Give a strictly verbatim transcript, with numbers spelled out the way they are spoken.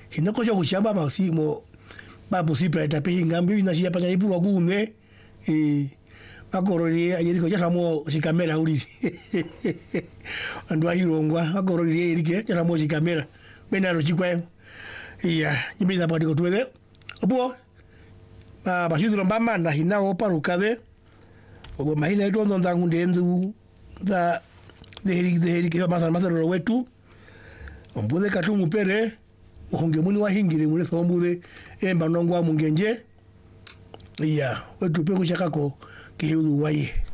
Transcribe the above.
hinako cho kuchamba mausi mo babu sipra tapi ngambi na shia pata ipu wakune e akorori ayeri ko jamo sikamera uri andwa hirongwa akorori erike jamo sikamera mena ro chikwe iya nyimbiza pati ko tuwe obo ba bashidu mbama na hinao parukade obo mahina ito ndo ndangunde ndu da deheri deheri ke basa masaro wetu ombude katungu pere ohonge muni wa hingire mune thombude emba nongwa mungenje iya wetu pe kuchakako ke yudu waye